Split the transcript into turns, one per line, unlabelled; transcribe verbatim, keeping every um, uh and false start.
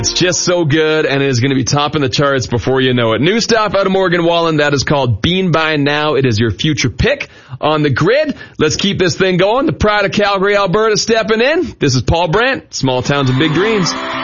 It's just so good, and it is going to be topping the charts before you know it. New stuff out of Morgan Wallen. That is called Bean by Now. It is your future pick on the grid. Let's keep this thing going. The pride of Calgary, Alberta stepping in. This is Paul Brandt, Small Towns and Big Dreams.